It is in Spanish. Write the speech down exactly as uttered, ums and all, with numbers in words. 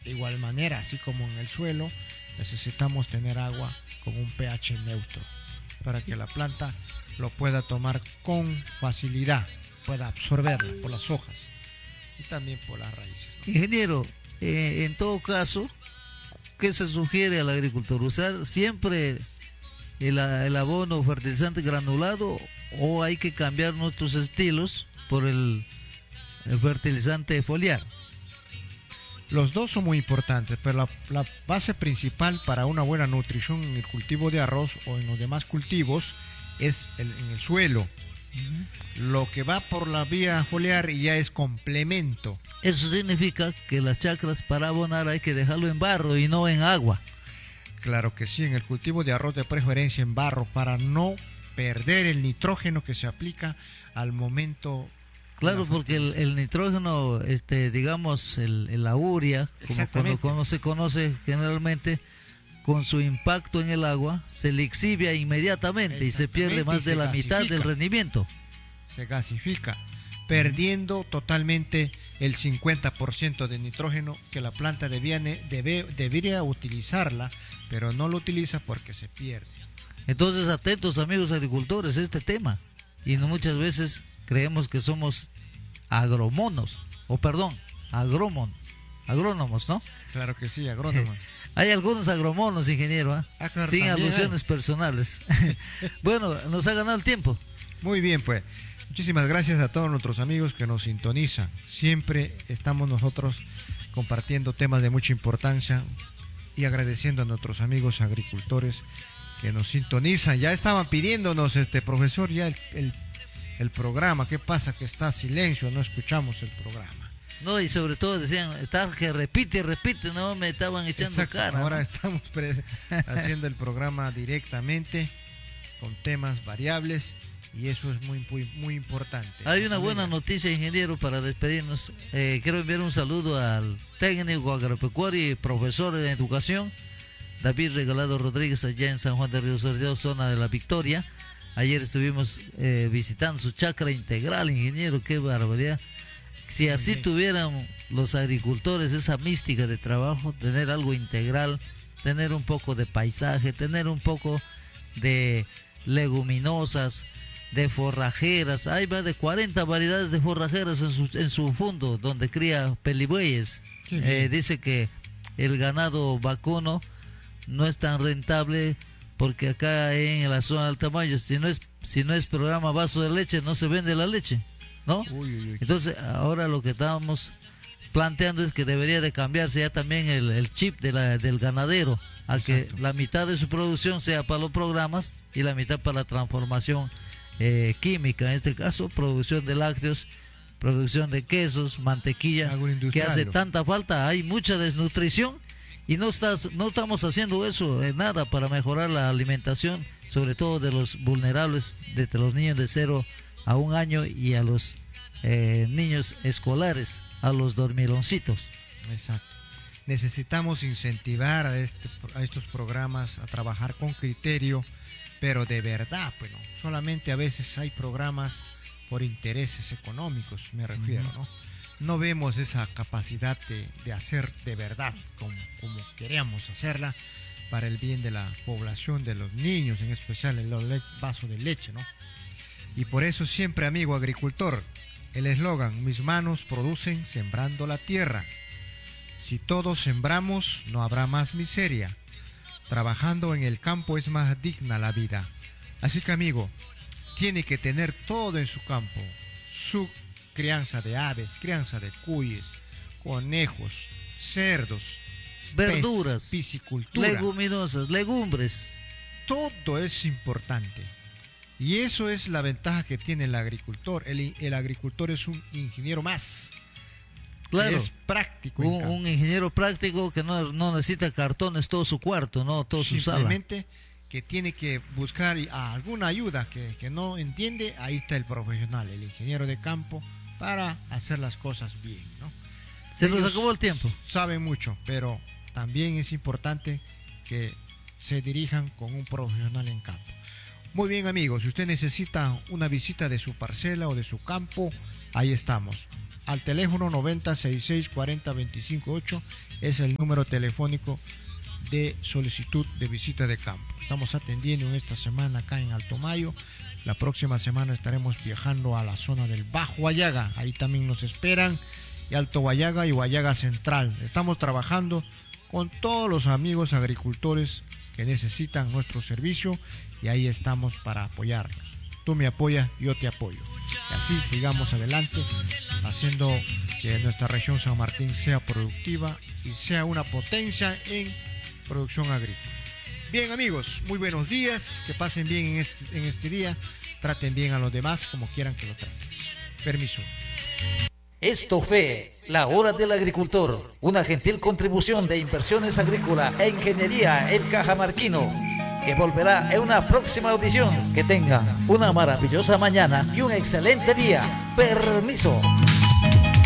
De igual manera, así como en el suelo, necesitamos tener agua con un pH neutro para que la planta lo pueda tomar con facilidad, pueda absorberla por las hojas y también por las raíces, ¿no? Ingeniero, eh, en todo caso, ¿qué se sugiere al agricultor? ¿Usar siempre el, el abono fertilizante granulado o hay que cambiar nuestros estilos por el, el fertilizante foliar? Los dos son muy importantes, pero la, la base principal para una buena nutrición en el cultivo de arroz o en los demás cultivos es el, en el suelo. Uh-huh. Lo que va por la vía foliar ya es complemento. Eso significa que las chacras para abonar hay que dejarlo en barro y no en agua. Claro que sí, en el cultivo de arroz de preferencia en barro para no perder el nitrógeno que se aplica al momento. Claro, porque el, el nitrógeno, este, digamos, el, el la urea, como, como, como se conoce generalmente, con su impacto en el agua, se le exhibia inmediatamente y se pierde más de la mitad del rendimiento. Se gasifica, perdiendo totalmente el cincuenta por ciento de nitrógeno que la planta debía, debe, debería utilizarla, pero no lo utiliza porque se pierde. Entonces, atentos amigos agricultores a este tema, y no muchas veces creemos que somos agromonos, o perdón, agromon, agrónomos, ¿no? Claro que sí, agrónomos. Hay algunos agromonos, ingeniero, ¿eh? Ah, claro, sin también alusiones hay. personales. Bueno, nos ha ganado el tiempo. Muy bien, pues. Muchísimas gracias a todos nuestros amigos que nos sintonizan. Siempre estamos nosotros compartiendo temas de mucha importancia y agradeciendo a nuestros amigos agricultores que nos sintonizan. Ya estaban pidiéndonos, este profesor, ya el, el el programa. ¿Qué pasa? Que está silencio, no escuchamos el programa. No, y sobre todo decían, está que repite, repite, no me estaban echando Exacto, cara. ahora ¿no? estamos haciendo el programa directamente con temas variables y eso es muy muy, muy importante. Hay una buena noticia, ingeniero, para despedirnos. Eh, quiero enviar un saludo al técnico agropecuario y profesor de educación, David Regalado Rodríguez, allá en San Juan de Río Sordo, zona de La Victoria. Ayer estuvimos eh, visitando su chacra integral, ingeniero, qué barbaridad. Si así tuvieran los agricultores esa mística de trabajo, tener algo integral, tener un poco de paisaje, tener un poco de leguminosas, de forrajeras. Hay más de cuarenta variedades de forrajeras en su, en su fondo, donde cría pelibueyes. Eh, dice que el ganado vacuno no es tan rentable, porque acá en la zona del Tamayo, si no es si no es programa vaso de leche, no se vende la leche, ¿no? Uy, uy, uy. Entonces, ahora lo que estábamos planteando es que debería de cambiarse ya también el, el chip de la, del ganadero, a Exacto. que la mitad de su producción sea para los programas y la mitad para la transformación eh, química, en este caso, producción de lácteos, producción de quesos, mantequilla, que hace tanta falta. Hay mucha desnutrición. Y no, estás, no estamos haciendo eso, eh, nada para mejorar la alimentación, sobre todo de los vulnerables, de los niños de cero a un año y a los eh, niños escolares, a los dormiloncitos. Exacto. Necesitamos incentivar a, este, a estos programas a trabajar con criterio, pero de verdad, bueno, solamente a veces hay programas por intereses económicos, me refiero, uh-huh. ¿no? No vemos esa capacidad de, de hacer de verdad como, como queríamos hacerla para el bien de la población, de los niños, en especial el le- vaso de leche, ¿no? Y por eso siempre, amigo agricultor, el eslogan, mis manos producen sembrando la tierra. Si todos sembramos, no habrá más miseria. Trabajando en el campo es más digna la vida. Así que, amigo, tiene que tener todo en su campo, su crianza de aves, crianza de cuyes, conejos, cerdos, verduras, pez, piscicultura, leguminosas, legumbres. Todo es importante. Y eso es la ventaja que tiene el agricultor. El, el agricultor es un ingeniero más. Claro. Es práctico. Un, un ingeniero práctico que no, no necesita cartones todo su cuarto, no todo su sala. Simplemente que tiene que buscar alguna ayuda que, que no entiende, ahí está el profesional, el ingeniero de campo, para hacer las cosas bien, ¿no? Se nos acabó el tiempo. Saben mucho, pero también es importante que se dirijan con un profesional en campo. Muy bien, amigos, si usted necesita una visita de su parcela o de su campo, ahí estamos. al teléfono noventa, sesenta y seis, cuarenta, veinticinco ocho, es el número telefónico de solicitud de visita de campo. Estamos atendiendo en esta semana acá en Alto Mayo. La próxima semana estaremos viajando a la zona del Bajo Guayaga, ahí también nos esperan, y Alto Guayaga y Guayaga Central. Estamos trabajando con todos los amigos agricultores que necesitan nuestro servicio y ahí estamos para apoyarlos. Tú me apoyas, yo te apoyo. Y así sigamos adelante, haciendo que nuestra región San Martín sea productiva y sea una potencia en producción agrícola. Bien, amigos, muy buenos días, que pasen bien en este, en este día, traten bien a los demás como quieran que lo traten. Permiso. Esto fue La Hora del Agricultor, una gentil contribución de Inversiones Agrícolas e Ingeniería El Cajamarquino, que volverá en una próxima audición. Que tengan una maravillosa mañana y un excelente día. Permiso.